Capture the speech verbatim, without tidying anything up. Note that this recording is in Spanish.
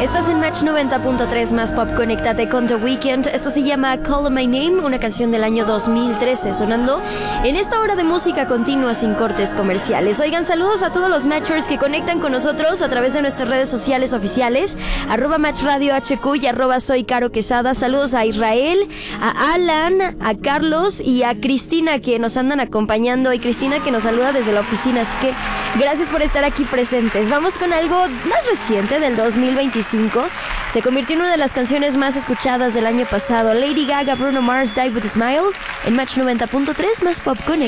Estás en Match noventa punto tres más pop, conéctate con The Weeknd. Esto se llama Call My Name, una canción del año dos mil trece, sonando en esta hora de música continua sin cortes comerciales. Oigan, saludos a todos los Matchers que conectan con nosotros a través de nuestras redes sociales oficiales, arroba Match Radio H Q y arroba Soy Caro Quesada. Saludos a Israel, a Alan, a Carlos y a Cristina que nos andan acompañando, y Cristina que nos saluda desde la oficina, así que gracias por estar aquí presentes. Vamos con algo más reciente del dos mil veinticinco. Se convirtió en una de las canciones más escuchadas del año pasado. Lady Gaga, Bruno Mars, Die With A Smile, en Match noventa punto tres más pop con